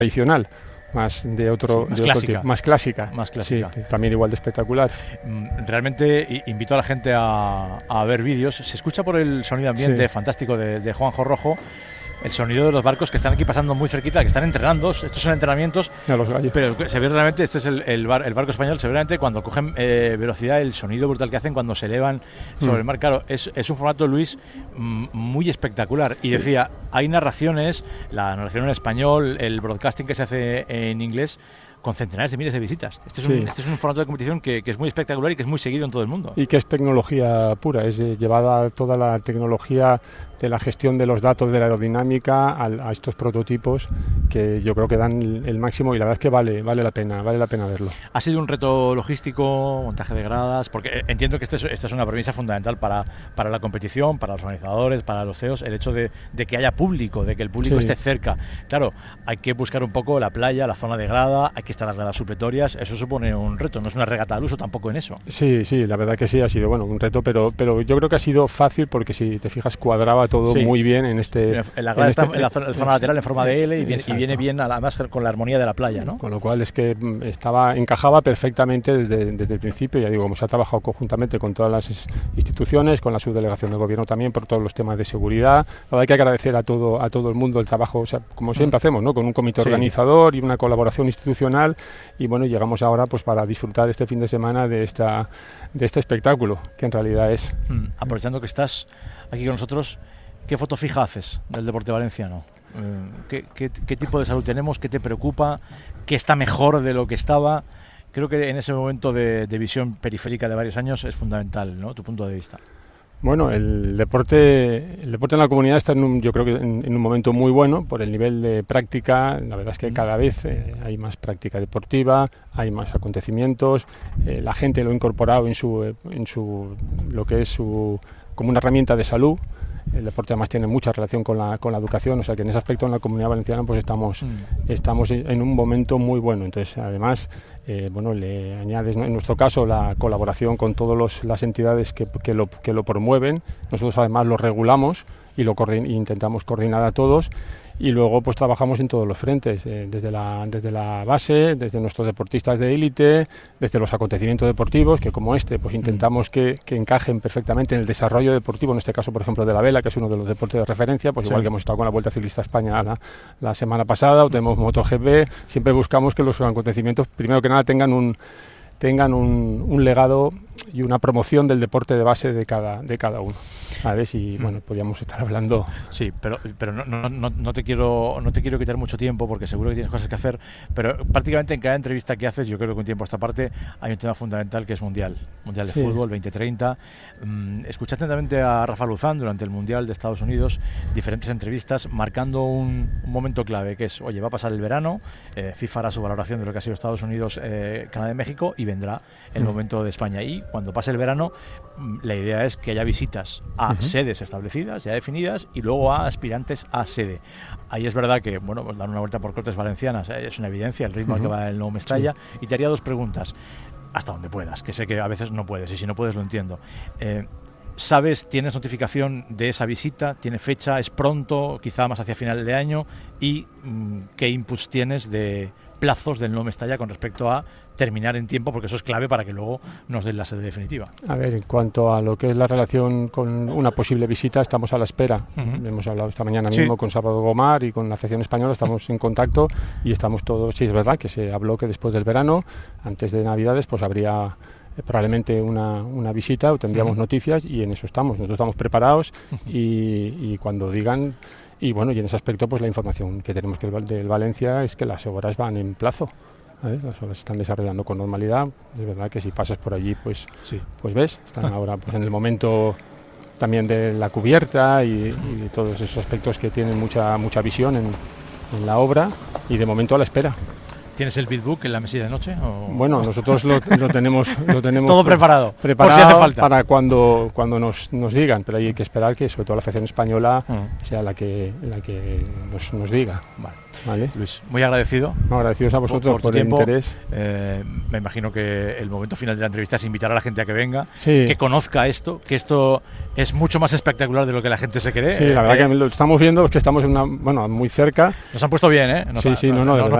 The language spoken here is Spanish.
tradicional, más de otro, sí, de otro tipo, más clásica. Sí, también igual de espectacular. Realmente invito a la gente a ver vídeos. Se escucha por el sonido ambiente fantástico de Juanjo Rojo el sonido de los barcos que están aquí pasando muy cerquita, que están entrenando. Estos son entrenamientos, pero se ve realmente, este es el barco español, seguramente cuando cogen velocidad, el sonido brutal que hacen cuando se elevan sobre el mar. Claro, es un formato, Luis, muy espectacular. Y decía, hay narraciones, la narración en español, el broadcasting que se hace en inglés, con centenares de miles de visitas. Este es un formato de competición que es muy espectacular y que es muy seguido en todo el mundo. Y que es tecnología pura, es llevada toda la tecnología de la gestión de los datos de la aerodinámica a estos prototipos que yo creo que dan el máximo, y la verdad es que vale la pena verlo. Ha sido un reto logístico, montaje de gradas, porque entiendo que esta es una premisa fundamental para la competición, para los organizadores, para los CEOs, el hecho de que haya público, de que el público esté cerca. Claro, hay que buscar un poco la playa, la zona de grada, hay que estar las gradas supletorias, eso supone un reto, no es una regata al uso tampoco en eso. Sí, la verdad que sí, ha sido un reto, pero yo creo que ha sido fácil porque si te fijas cuadraba todo muy bien en este... La grada está en la zona lateral en forma de L y viene bien además con la armonía de la playa, ¿no? Con lo cual es que encajaba perfectamente desde el principio. Ya digo, hemos trabajado conjuntamente con todas las instituciones, con la subdelegación del gobierno también, por todos los temas de seguridad. La verdad hay que agradecer a todo el mundo el trabajo, o sea, como siempre hacemos, ¿no? Con un comité organizador y una colaboración institucional, y bueno, llegamos ahora pues para disfrutar este fin de semana de este espectáculo, que en realidad es... Aprovechando que estás aquí con nosotros, ¿qué foto fija haces del deporte valenciano? ¿Qué tipo de salud tenemos? ¿Qué te preocupa? ¿Qué está mejor de lo que estaba? Creo que en ese momento de visión periférica de varios años es fundamental, ¿no? Tu punto de vista. Bueno, el deporte en la comunidad está yo creo que en un momento muy bueno por el nivel de práctica. La verdad es que cada vez hay más práctica deportiva, hay más acontecimientos, la gente lo ha incorporado en lo que es como una herramienta de salud. El deporte además tiene mucha relación con la educación, o sea que en ese aspecto en la Comunidad Valenciana pues estamos en un momento muy bueno. Entonces además le añades, ¿no?, en nuestro caso la colaboración con todas las entidades que lo promueven. Nosotros además lo regulamos y intentamos coordinar a todos. Y luego pues trabajamos en todos los frentes, desde la base, desde nuestros deportistas de élite, desde los acontecimientos deportivos, que como pues intentamos que encajen perfectamente en el desarrollo deportivo, en este caso por ejemplo de la vela, que es uno de los deportes de referencia, pues igual que hemos estado con la Vuelta Ciclista a España la semana pasada, o tenemos MotoGP, siempre buscamos que los acontecimientos primero que nada tengan un legado y una promoción del deporte de base de cada uno. A ver si podíamos estar hablando. Sí, pero no te quiero quitar mucho tiempo porque seguro que tienes cosas que hacer, pero prácticamente en cada entrevista que haces, yo creo que un tiempo a esta parte hay un tema fundamental que es Mundial de Fútbol 2030. Escuché atentamente a Rafa Luzán durante el Mundial de Estados Unidos, diferentes entrevistas marcando un momento clave, que es, oye, va a pasar el verano, FIFA hará su valoración de lo que ha sido Estados Unidos, Canadá y México, y vendrá el momento de España. Y cuando pase el verano, la idea es que haya visitas a sedes establecidas, ya definidas, y luego a aspirantes a sede. Ahí es verdad que, pues dar una vuelta por Cortes Valencianas es una evidencia, el ritmo al que va el nuevo Mestalla, y te haría dos preguntas, hasta donde puedas, que sé que a veces no puedes, y si no puedes lo entiendo. ¿Sabes, tienes notificación de esa visita? ¿Tiene fecha? ¿Es pronto? ¿Quizá más hacia final de año? ¿Y qué inputs tienes de plazos del nuevo Mestalla con respecto a terminar en tiempo, porque eso es clave para que luego nos den la sede definitiva? A ver, en cuanto a lo que es la relación con una posible visita, estamos a la espera. Hemos hablado esta mañana mismo con Salvador Gomar y con la Federación Española, estamos en contacto y estamos todos. Sí, es verdad que se habló que después del verano, antes de Navidades, pues habría probablemente una visita o tendríamos noticias, y en eso estamos. Nosotros estamos preparados y cuando digan. Y bueno, y en ese aspecto pues la información que tenemos del Valencia es que las obras van en plazo. Las obras se están desarrollando con normalidad. Es verdad que si pasas por allí pues ves, están ahora pues en el momento también de la cubierta y todos esos aspectos que tienen mucha visión en la obra, y de momento a la espera. ¿Tienes el beatbook en la mesilla de noche? ¿O? Bueno, nosotros lo tenemos todo preparado por si hace falta. Para cuando nos digan, pero hay que esperar que sobre todo la Federación Española sea la que nos diga. Vale. Luis, muy agradecido. No, agradecidos a vosotros por el interés. Me imagino que el momento final de la entrevista es invitar a la gente a que venga, sí, que conozca esto, que esto es mucho más espectacular de lo que la gente se cree. Sí, la verdad que lo estamos viendo, es que estamos muy cerca. Nos han puesto bien, ¿eh? Sí, no, de verdad.